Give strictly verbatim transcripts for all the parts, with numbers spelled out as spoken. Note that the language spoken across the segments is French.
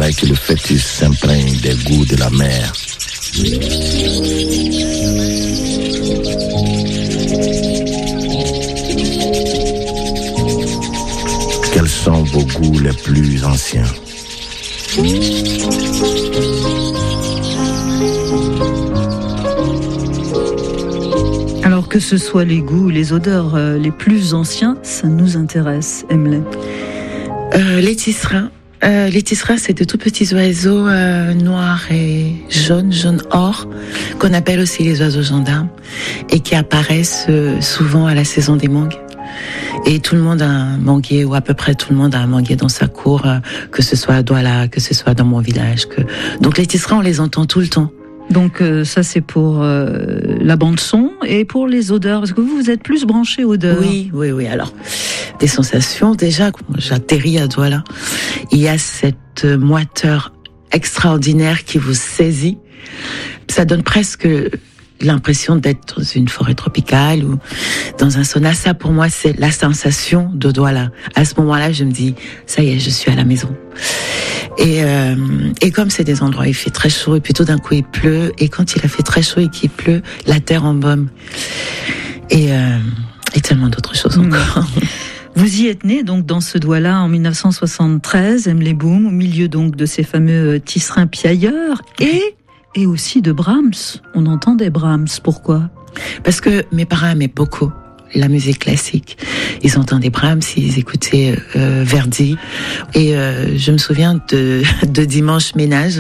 paraît que le fœtus s'imprègne des goûts de la mer. Quels sont vos goûts les plus anciens? Alors que ce soit les goûts ou les odeurs euh, les plus anciens, ça nous intéresse, Emily. Euh, les tisserands. Euh, les tisserands, c'est de tout petits oiseaux euh, noirs et jaunes, jaune or, qu'on appelle aussi les oiseaux gendarmes, et qui apparaissent euh, souvent à la saison des mangues. Et tout le monde a un manguier, ou à peu près tout le monde a un manguier dans sa cour, euh, que ce soit à Douala, que ce soit dans mon village. Que... Donc les tisserands, on les entend tout le temps. Donc euh, ça c'est pour euh, la bande son et pour les odeurs. Parce que vous, vous êtes plus branché odeurs. Oui, oui, oui. Alors, des sensations, déjà, quand j'atterris à Douala, il y a cette moiteur extraordinaire qui vous saisit. Ça donne presque l'impression d'être dans une forêt tropicale ou dans un sauna. Ça, pour moi, c'est la sensation de Douala. À ce moment-là, je me dis, ça y est, je suis à la maison. Et, euh, et comme c'est des endroits où il fait très chaud et puis tout d'un coup il pleut, et quand il a fait très chaud et qu'il pleut, la terre embaume. Et, euh, et tellement d'autres choses encore. Mmh. Vous y êtes né donc dans ce Douala en dix-neuf cent soixante-treize, Emily Boom, au milieu donc de ces fameux tisserands piailleurs et, et aussi de Brahms. On entendait Brahms, pourquoi? Parce que mes parents aimaient beaucoup la musique classique. Ils entendaient Brahms, ils écoutaient euh, Verdi. Et euh, je me souviens de, de dimanche ménage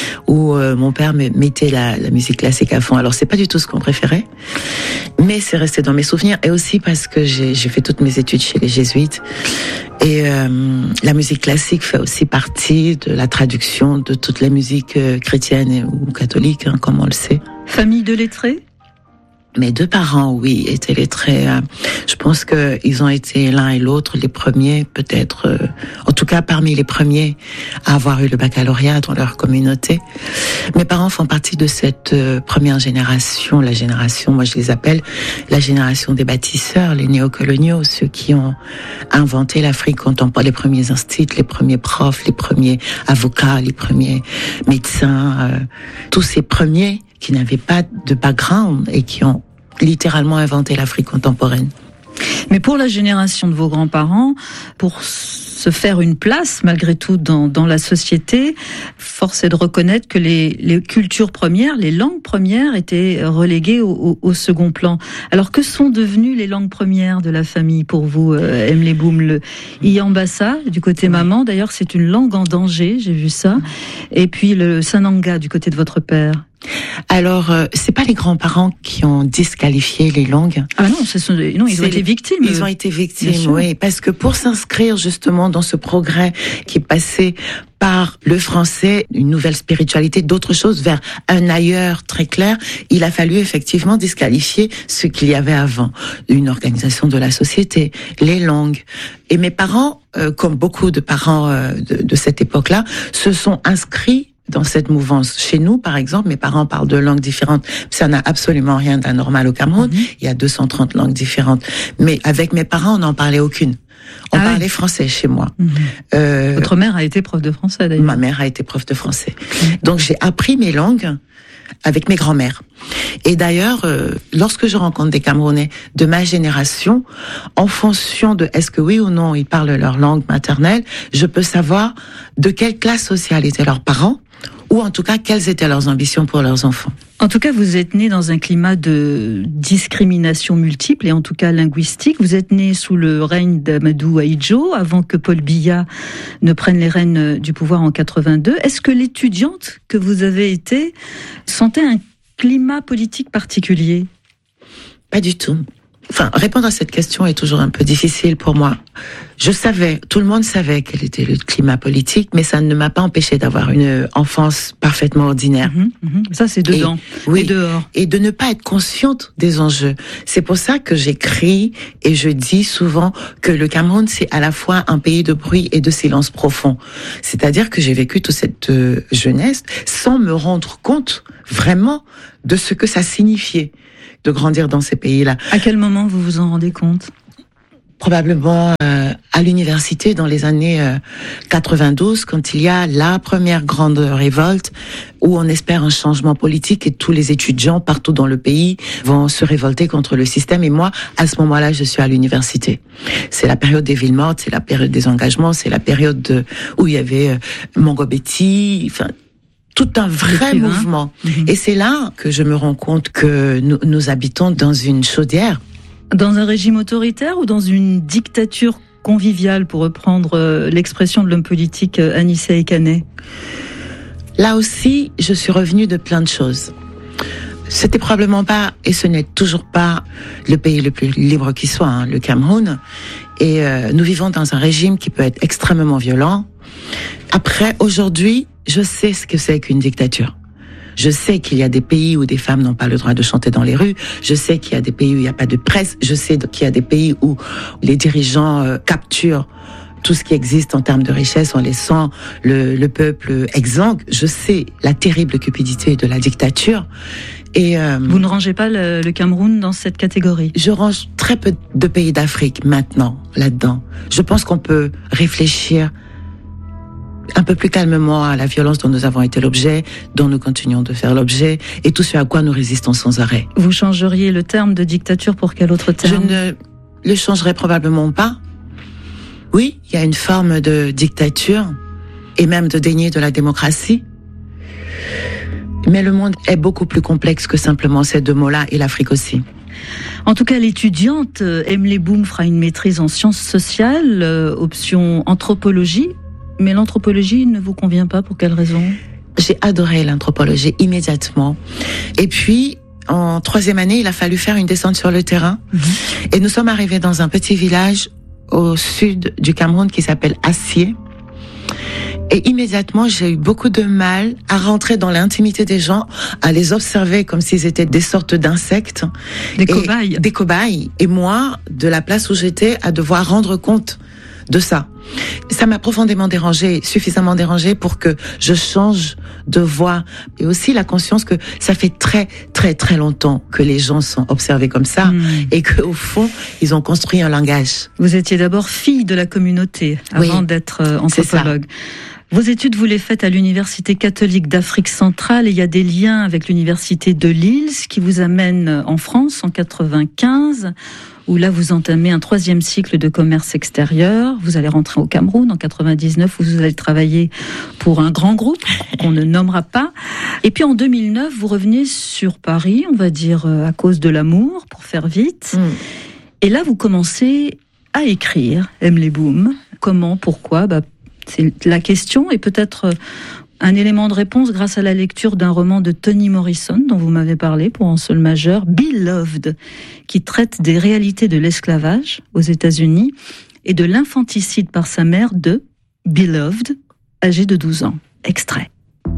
où euh, mon père me mettait la, la musique classique à fond. Alors c'est pas du tout ce qu'on préférait, mais c'est resté dans mes souvenirs. Et aussi parce que j'ai, j'ai fait toutes mes études chez les jésuites. Et euh, la musique classique fait aussi partie de la traduction de toute la musique euh, chrétienne ou catholique, hein, comme on le sait. Famille de lettrés? Mes deux parents, oui, étaient lettrés. Je pense que ils ont été l'un et l'autre les premiers, peut-être, euh, en tout cas parmi les premiers à avoir eu le baccalauréat dans leur communauté. Mes parents font partie de cette euh, première génération, la génération, moi je les appelle la génération des bâtisseurs, les néocoloniaux, ceux qui ont inventé l'Afrique contemporaine, les premiers instituts, les premiers profs, les premiers avocats, les premiers médecins, euh, tous ces premiers qui n'avaient pas de background et qui ont littéralement inventé l'Afrique contemporaine. Mais pour la génération de vos grands-parents, pour se faire une place malgré tout dans, dans la société, force est de reconnaître que les, les cultures premières, les langues premières étaient reléguées au, au, au second plan. Alors que sont devenues les langues premières de la famille pour vous, euh, Emily Boom? Le Iambassa du côté oui. maman, d'ailleurs c'est une langue en danger, j'ai vu ça, et puis le Sananga du côté de votre père. Alors, euh, c'est pas les grands-parents qui ont disqualifié les langues. Ah non, ce sont des... non, ils c'est ont été victimes. Ils ont été victimes, oui, parce que pour s'inscrire justement dans ce progrès qui est passé par le français, une nouvelle spiritualité, d'autres choses vers un ailleurs très clair, il a fallu effectivement disqualifier ce qu'il y avait avant, une organisation de la société, les langues. Et mes parents, euh, comme beaucoup de parents euh, de, de cette époque-là, se sont inscrits dans cette mouvance. Chez nous, par exemple, mes parents parlent de langues différentes. Ça n'a absolument rien d'anormal au Cameroun. Mmh. Il y a deux cent trente langues différentes. Mais avec mes parents, on n'en parlait aucune. On ah parlait oui. français chez moi. Mmh. Euh, Votre mère a été prof de français, d'ailleurs. Ma mère a été prof de français. Mmh. Donc, j'ai appris mes langues avec mes grands-mères. Et d'ailleurs, euh, lorsque je rencontre des Camerounais de ma génération, en fonction de est-ce que oui ou non ils parlent leur langue maternelle, je peux savoir de quelle classe sociale étaient leurs parents, ou en tout cas, quelles étaient leurs ambitions pour leurs enfants. En tout cas, vous êtes né dans un climat de discrimination multiple, et en tout cas linguistique. Vous êtes né sous le règne d'Amadou Ahidjo, avant que Paul Biya ne prenne les rênes du pouvoir en quatre-vingt-deux. Est-ce que l'étudiante que vous avez été sentait un climat politique particulier? Pas du tout. Enfin, répondre à cette question est toujours un peu difficile pour moi. Je savais, tout le monde savait quel était le climat politique, mais ça ne m'a pas empêché d'avoir une enfance parfaitement ordinaire. Mmh, mmh. Ça, c'est dedans. Et, oui, et dehors. Et de ne pas être consciente des enjeux. C'est pour ça que j'écris et je dis souvent que le Cameroun, c'est à la fois un pays de bruit et de silence profond. C'est-à-dire que j'ai vécu toute cette euh, jeunesse sans me rendre compte vraiment de ce que ça signifiait de grandir dans ces pays-là. À quel moment vous vous en rendez compte ? Probablement euh, à l'université dans les années euh, quatre-vingt-douze, quand il y a la première grande révolte où on espère un changement politique et tous les étudiants partout dans le pays vont se révolter contre le système. Et moi, à ce moment-là, je suis à l'université. C'est la période des villes mortes, c'est la période des engagements, c'est la période de, où il y avait euh, Mongo Betty, enfin tout un vrai mouvement. Mmh. Et c'est là que je me rends compte que nous, nous habitons dans une chaudière. Dans un régime autoritaire ou dans une dictature conviviale, pour reprendre l'expression de l'homme politique Anissa Ekané? Là aussi, je suis revenue de plein de choses. C'était probablement pas, et ce n'est toujours pas, le pays le plus libre qui soit, hein, le Cameroun. Et euh, nous vivons dans un régime qui peut être extrêmement violent. Après, aujourd'hui, je sais ce que c'est qu'une dictature. Je sais qu'il y a des pays où des femmes n'ont pas le droit de chanter dans les rues. Je sais qu'il y a des pays où il n'y a pas de presse. Je sais qu'il y a des pays où les dirigeants euh, capturent tout ce qui existe en termes de richesse en laissant le, le peuple exsangue. Je sais la terrible cupidité de la dictature. Et euh, vous ne rangez pas le, le Cameroun dans cette catégorie? Je range très peu de pays d'Afrique maintenant là-dedans. Je pense qu'on peut réfléchir un peu plus calmement à la violence dont nous avons été l'objet, dont nous continuons de faire l'objet, et tout ce à quoi nous résistons sans arrêt. Vous changeriez le terme de dictature pour quel autre terme? Je ne le changerai probablement pas. Oui, il y a une forme de dictature, et même de déni de la démocratie. Mais le monde est beaucoup plus complexe que simplement ces deux mots-là, et l'Afrique aussi. En tout cas, l'étudiante Emily Boom fera une maîtrise en sciences sociales, euh, option anthropologie. Mais l'anthropologie ne vous convient pas, pour quelle raison? J'ai adoré l'anthropologie immédiatement. Et puis, en troisième année, il a fallu faire une descente sur le terrain. Mmh. Et nous sommes arrivés dans un petit village au sud du Cameroun qui s'appelle Assié. Et immédiatement, j'ai eu beaucoup de mal à rentrer dans l'intimité des gens, à les observer comme s'ils étaient des sortes d'insectes. Des cobayes. Des cobayes. Et moi, de la place où j'étais, à devoir rendre compte de ça. Ça m'a profondément dérangée, suffisamment dérangée pour que je change de voix. Et aussi la conscience que ça fait très, très, très longtemps que les gens sont observés comme ça mmh. et qu'au fond, ils ont construit un langage. Vous étiez d'abord fille de la communauté avant oui, d'être anthropologue. Vos études, vous les faites à l'Université catholique d'Afrique centrale et il y a des liens avec l'Université de Lille, ce qui vous amène en France en quatre-vingt-quinze, où là vous entamez un troisième cycle de commerce extérieur. Vous allez rentrer au Cameroun en quatre-vingt-dix-neuf, où vous allez travailler pour un grand groupe qu'on ne nommera pas. Et puis en deux mille neuf, vous revenez sur Paris, on va dire à cause de l'amour, pour faire vite. Mm. Et là, vous commencez à écrire, Emily Boom. Comment, pourquoi? Bah, c'est la question, et peut-être un élément de réponse grâce à la lecture d'un roman de Toni Morrison, dont vous m'avez parlé pour un seul majeur, Beloved, qui traite des réalités de l'esclavage aux États-Unis et de l'infanticide par sa mère de Beloved, âgée de douze ans. Extrait.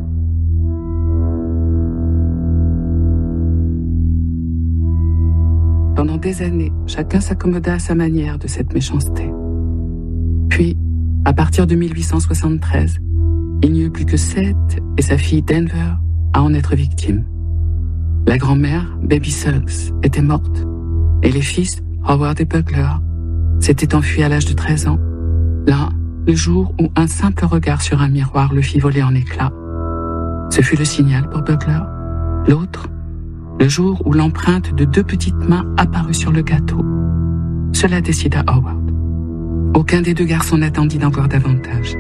Pendant des années, chacun s'accommoda à sa manière de cette méchanceté. Puis, à partir de mille huit cent soixante-treize, il n'y eut plus que Seth et sa fille Denver à en être victimes. La grand-mère, Baby Suggs, était morte, et les fils, Howard et Bugler, s'étaient enfuis à l'âge de treize ans. L'un, le jour où un simple regard sur un miroir le fit voler en éclats. Ce fut le signal pour Bugler. L'autre, le jour où l'empreinte de deux petites mains apparut sur le gâteau. Cela décida Howard. Aucun des deux garçons n'attendit d'en voir davantage.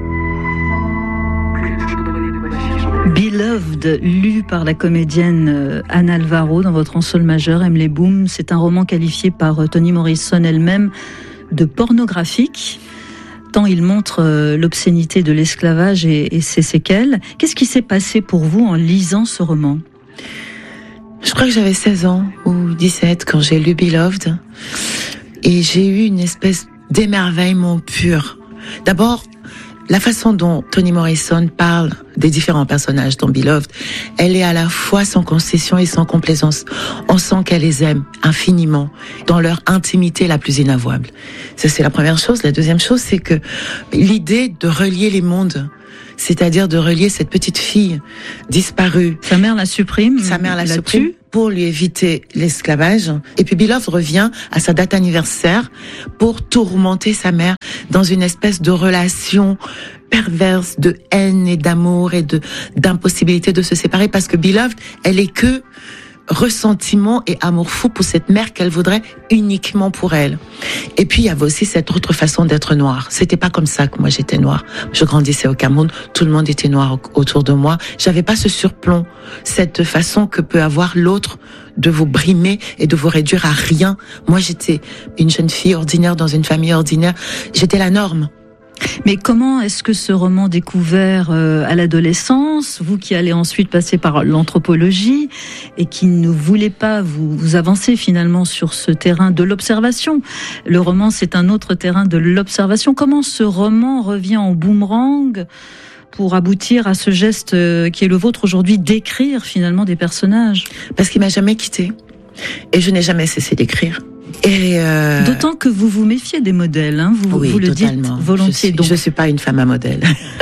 Beloved, lu par la comédienne Anna Alvaro dans votre en sol majeur, Emily Boom, c'est un roman qualifié par Toni Morrison elle-même de pornographique, tant il montre l'obscénité de l'esclavage et, et ses séquelles. Qu'est-ce qui s'est passé pour vous en lisant ce roman? Je crois que j'avais seize ans ou dix-sept quand j'ai lu Beloved, et j'ai eu une espèce d'émerveillement pur. D'abord, la façon dont Toni Morrison parle des différents personnages dans Beloved, elle est à la fois sans concession et sans complaisance. On sent qu'elle les aime infiniment, dans leur intimité la plus inavouable. Ça, c'est la première chose. La deuxième chose, c'est que l'idée de relier les mondes, c'est-à-dire de relier cette petite fille disparue. Sa mère la supprime. Sa mère la, la supprime tue. Pour lui éviter l'esclavage. Et puis Beloved revient à sa date anniversaire pour tourmenter sa mère dans une espèce de relation perverse de haine et d'amour et de d'impossibilité de se séparer, parce que Beloved, elle est que ressentiment et amour fou pour cette mère qu'elle voudrait uniquement pour elle. Et puis il y avait aussi cette autre façon d'être noire. C'était pas comme ça que moi j'étais noire. Je grandissais au Cameroun, tout le monde était noir autour de moi. J'avais pas ce surplomb, cette façon que peut avoir l'autre de vous brimer et de vous réduire à rien. Moi j'étais une jeune fille ordinaire dans une famille ordinaire. J'étais la norme. Mais comment est-ce que ce roman découvert euh, à l'adolescence, vous qui allez ensuite passer par l'anthropologie et qui ne voulez pas vous, vous avancer finalement sur ce terrain de l'observation, le roman c'est un autre terrain de l'observation, comment ce roman revient en boomerang pour aboutir à ce geste qui est le vôtre aujourd'hui, d'écrire finalement des personnages? Parce qu'il m'a jamais quitté et je n'ai jamais cessé d'écrire. Et euh... D'autant que vous vous méfiez des modèles, hein, vous, oui, vous le totalement. dites volontiers. Je suis, donc je suis pas une femme à modèle.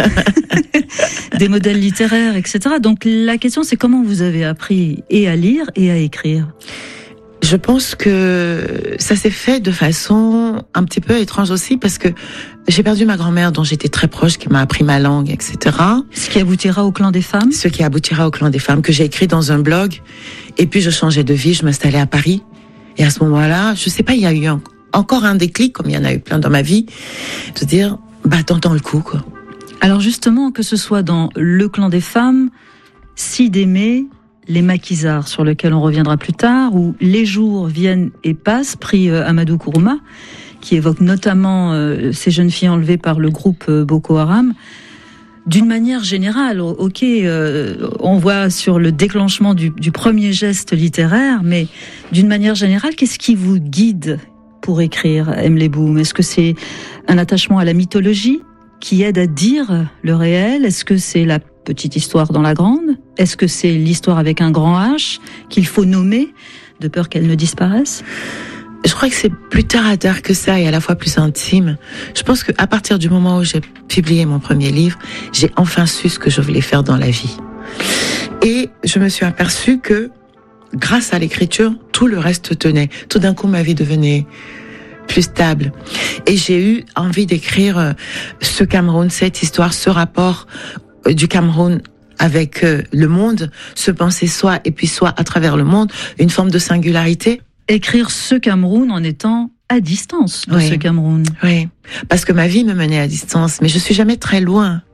Des modèles littéraires, et cetera. Donc la question c'est comment vous avez appris et à lire et à écrire? Je pense que ça s'est fait de façon un petit peu étrange aussi, parce que j'ai perdu ma grand-mère dont j'étais très proche, qui m'a appris ma langue, et cetera. Ce qui aboutira au Clan des femmes? Ce qui aboutira au Clan des femmes, que j'ai écrit dans un blog. Et puis je changeais de vie, je m'installais à Paris. Et à ce moment-là, je sais pas, il y a eu un, encore un déclic, comme il y en a eu plein dans ma vie, de dire, bah tentons le coup, quoi. Alors justement, que ce soit dans Le Clan des femmes, Si d'aimer, Les Maquisards, sur lequel on reviendra plus tard, ou Les jours viennent et passent, prix euh, Amadou Kourouma, qui évoque notamment euh, ces jeunes filles enlevées par le groupe euh, Boko Haram. D'une manière générale, ok, euh, on voit sur le déclenchement du, du premier geste littéraire, mais d'une manière générale, qu'est-ce qui vous guide pour écrire, M. Leboum? Est-ce que c'est un attachement à la mythologie qui aide à dire le réel? Est-ce que c'est la petite histoire dans la grande? Est-ce que c'est l'histoire avec un grand H qu'il faut nommer, de peur qu'elle ne disparaisse? Je crois que c'est plus terre à terre que ça et à la fois plus intime. Je pense qu'à partir du moment où j'ai publié mon premier livre, j'ai enfin su ce que je voulais faire dans la vie. Et je me suis aperçue que, grâce à l'écriture, tout le reste tenait. Tout d'un coup, ma vie devenait plus stable. Et j'ai eu envie d'écrire ce Cameroun, cette histoire, ce rapport du Cameroun avec le monde, se penser soi et puis soi à travers le monde, une forme de singularité. Écrire ce Cameroun en étant à distance de oui. ce Cameroun. Oui, parce que ma vie me menait à distance, mais je suis jamais très loin.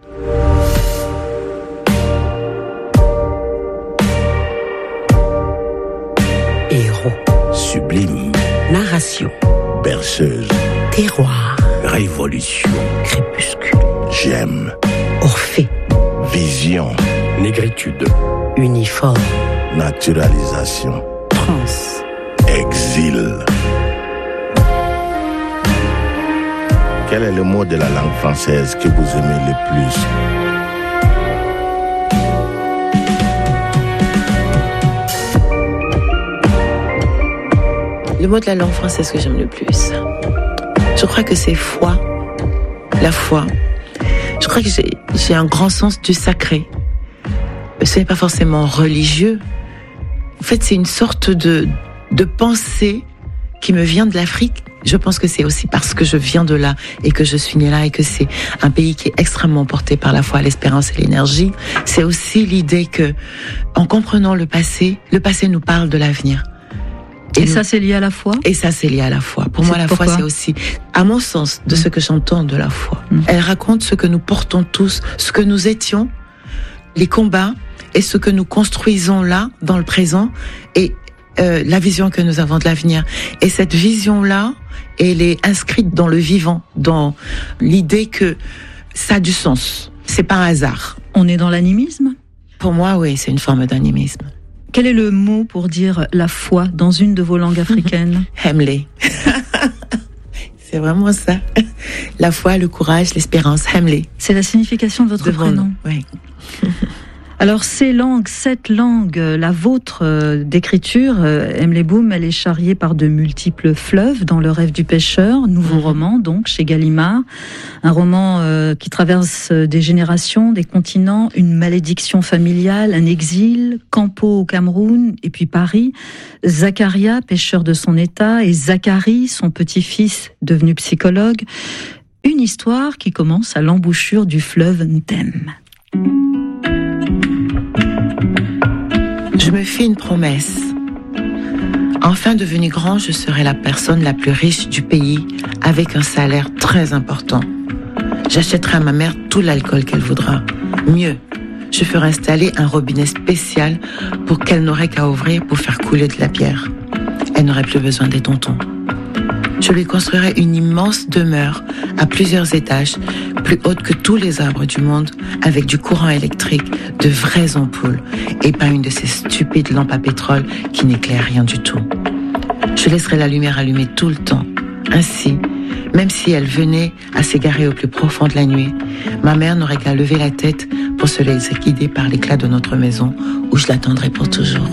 Héros, sublime, narration, berceuse, terroir, révolution, crépuscule, j'aime, Orphée, vision, négritude, uniforme, naturalisation, trans, exil. Quel est le mot de la langue française que vous aimez le plus? Le mot de la langue française que j'aime le plus, je crois que c'est foi. La foi. Je crois que j'ai, j'ai un grand sens du sacré. Ce n'est pas forcément religieux. En fait, c'est une sorte de, de pensée qui me vient de l'Afrique. Je pense que c'est aussi parce que je viens de là et que je suis née là et que c'est un pays qui est extrêmement porté par la foi, l'espérance et l'énergie. C'est aussi l'idée que, en comprenant le passé, le passé nous parle de l'avenir. Et, et ça, c'est lié à la foi? Et ça, c'est lié à la foi. Pour c'est moi, la pourquoi? foi, c'est aussi, à mon sens, de mmh. ce que j'entends de la foi. Mmh. Elle raconte ce que nous portons tous, ce que nous étions, les combats, et ce que nous construisons là, dans le présent, et euh, la vision que nous avons de l'avenir. Et cette vision-là, elle est inscrite dans le vivant, dans l'idée que ça a du sens. C'est pas un hasard. On est dans l'animisme? Pour moi, oui, c'est une forme d'animisme. Quel est le mot pour dire la foi dans une de vos langues africaines? Hemley. C'est vraiment ça. La foi, le courage, l'espérance. Hemley. C'est la signification de votre de prénom. Oui. Alors ces langues, cette langue, la vôtre euh, d'écriture, euh, Emily Boom, elle est charriée par de multiples fleuves dans Le Rêve du pêcheur, nouveau mmh. roman donc chez Gallimard, un roman euh, qui traverse des générations, des continents, une malédiction familiale, un exil, Campo au Cameroun et puis Paris, Zacharia, pêcheur de son état, et Zacharie, son petit-fils devenu psychologue, une histoire qui commence à l'embouchure du fleuve Ntem. Je me fais une promesse. Enfin devenu grand, je serai la personne la plus riche du pays avec un salaire très important. J'achèterai à ma mère tout l'alcool qu'elle voudra. Mieux, je ferai installer un robinet spécial pour qu'elle n'aurait qu'à ouvrir pour faire couler de la bière. Elle n'aurait plus besoin des tontons. Je lui construirai une immense demeure à plusieurs étages, plus haute que tous les arbres du monde, avec du courant électrique, de vraies ampoules, et pas une de ces stupides lampes à pétrole qui n'éclairent rien du tout. Je laisserai la lumière allumée tout le temps. Ainsi, même si elle venait à s'égarer au plus profond de la nuit, ma mère n'aurait qu'à lever la tête pour se laisser guider par l'éclat de notre maison, où je l'attendrai pour toujours.